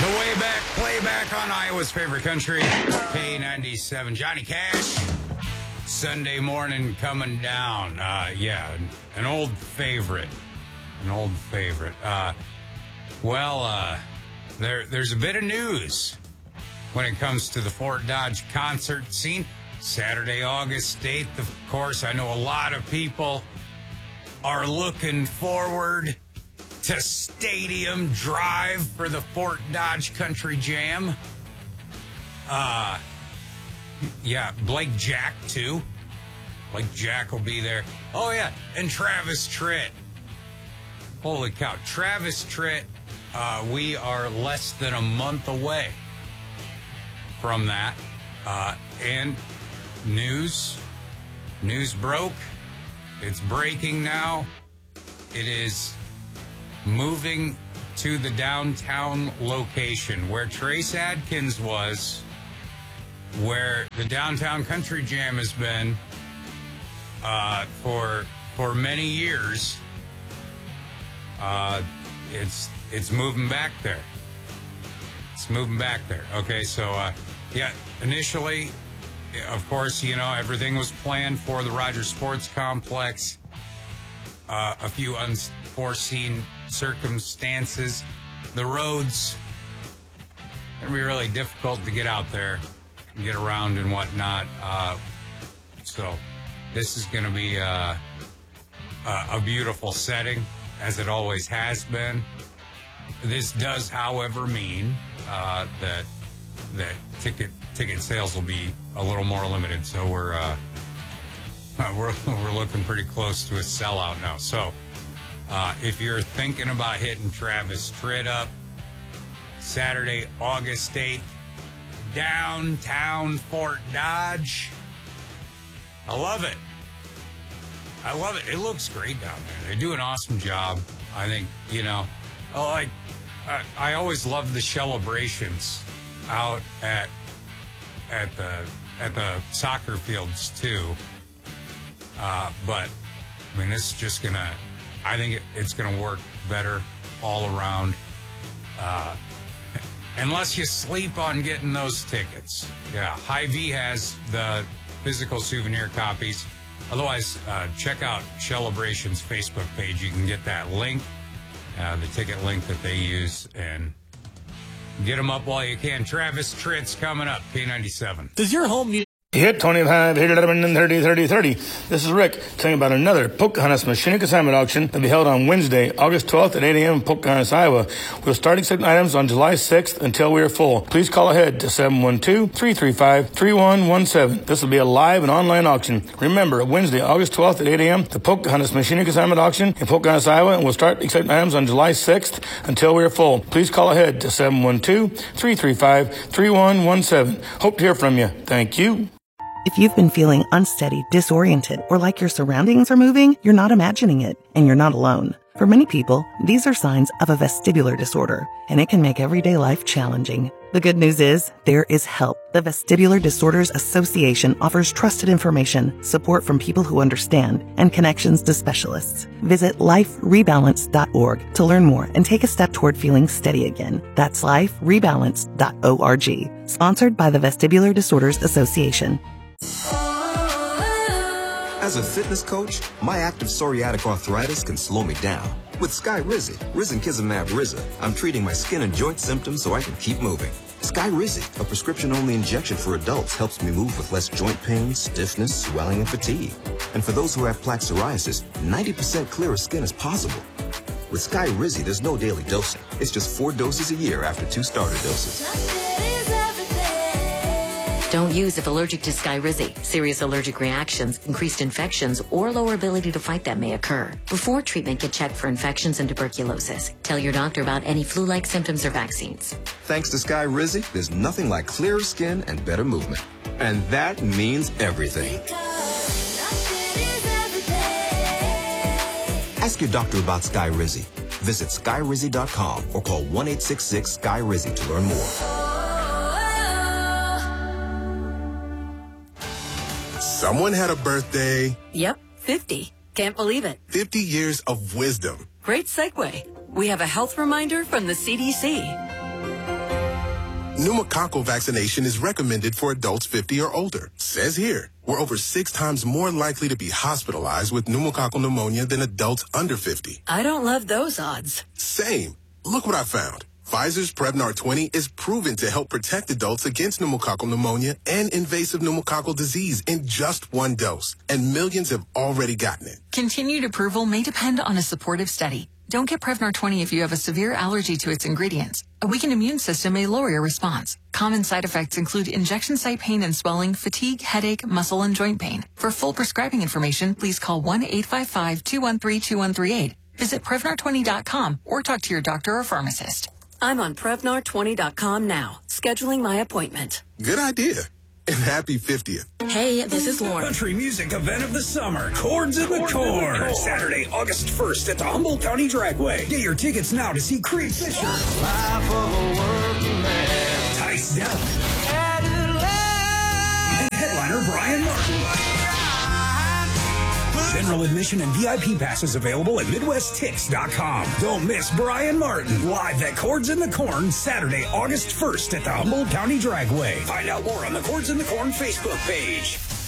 The way back, playback on Iowa's favorite country, K97. Johnny Cash, Sunday morning coming down. An old favorite. There's a bit of news when it comes to the Fort Dodge concert scene. Saturday, August 8th, of course, I know a lot of people are looking forward to Stadium Drive for the Fort Dodge Country Jam. Blake Jack, too. Blake Jack will be there. Oh, yeah, and Travis Tritt. Holy cow, Travis Tritt, we are less than a month away from that. And news broke. It's breaking now. It is moving to the downtown location where Trace Adkins was, where the Downtown Country Jam has been for many years. It's moving back there. Okay, so initially, of course, everything was planned for the Rogers Sports Complex. A few unforeseen circumstances. The roads, it'll be really difficult to get out there and get around and whatnot. So this is going to be a beautiful setting, as it always has been. This does, however, mean that ticket sales will be a little more limited. So we're looking pretty close to a sellout now. So if you're thinking about hitting Travis Tritt up, Saturday, August 8th, downtown Fort Dodge, I love it. It looks great down there. They do an awesome job. I think, I always love the celebrations out at the soccer fields too. But I mean, this is just I think it's gonna work better all around. Unless you sleep on getting those tickets. Yeah, Hy-Vee has the physical souvenir copies. Otherwise, check out Celebration's Facebook page. You can get that link, the ticket link that they use, and get them up while you can. Travis Tritt's coming up, K97. Does your home need... Hit 25, hit 11, and 30, 30, 30. This is Rick telling you about another Pocahontas Machine Consignment Auction that will be held on Wednesday, August 12th at 8 a.m. in Pocahontas, Iowa. We'll start accepting items on July 6th until we are full. Please call ahead to 712-335-3117. This will be a live and online auction. Remember, Wednesday, August 12th at 8 a.m., the Pocahontas Machine Consignment Auction in Pocahontas, Iowa, and we'll start accepting items on July 6th until we are full. Please call ahead to 712-335-3117. Hope to hear from you. Thank you. If you've been feeling unsteady, disoriented, or like your surroundings are moving, you're not imagining it, and you're not alone. For many people, these are signs of a vestibular disorder, and it can make everyday life challenging. The good news is, there is help. The Vestibular Disorders Association offers trusted information, support from people who understand, and connections to specialists. Visit liferebalance.org to learn more and take a step toward feeling steady again. That's liferebalance.org. Sponsored by the Vestibular Disorders Association. As a fitness coach, my active psoriatic arthritis can slow me down. With Skyrizi, risankizumab Riza, I'm treating my skin and joint symptoms so I can keep moving. Skyrizi, a prescription-only injection for adults, helps me move with less joint pain, stiffness, swelling, and fatigue. And for those who have plaque psoriasis, 90% clearer skin is possible. With Skyrizi, there's no daily dosing. It's just 4 doses a year after 2 starter doses. Don't use if allergic to Skyrizi. Serious allergic reactions, increased infections, or lower ability to fight them may occur. Before treatment, get checked for infections and tuberculosis. Tell your doctor about any flu-like symptoms or vaccines. Thanks to Skyrizi, there's nothing like clearer skin and better movement. And that means everything. Ask your doctor about Skyrizi. Visit Skyrizi.com or call 1-866-SKY-RIZZI to learn more. Someone had a birthday. Yep, 50. Can't believe it. 50 years of wisdom. Great segue. We have a health reminder from the CDC. Pneumococcal vaccination is recommended for adults 50 or older. Says here, we're over 6 times more likely to be hospitalized with pneumococcal pneumonia than adults under 50. I don't love those odds. Same. Look what I found. Pfizer's Prevnar 20 is proven to help protect adults against pneumococcal pneumonia and invasive pneumococcal disease in just 1 dose. And millions have already gotten it. Continued approval may depend on a supportive study. Don't get Prevnar 20 if you have a severe allergy to its ingredients. A weakened immune system may lower your response. Common side effects include injection site pain and swelling, fatigue, headache, muscle, and joint pain. For full prescribing information, please call 1-855-213-2138. Visit Prevnar20.com or talk to your doctor or pharmacist. I'm on Prevnar20.com now, scheduling my appointment. Good idea. And happy 50th. Hey, this is Lauren. Country music event of the summer, Chords in the Corn. Saturday, August 1st at the Humboldt County Dragway. Get your tickets now to see Creed Fisher, Tice Dell, and headliner Brian Martin. General admission and VIP passes available at MidwestTix.com. Don't miss Brian Martin live at Chords in the Corn Saturday, August 1st at the Humboldt County Dragway. Find out more on the Chords in the Corn Facebook page.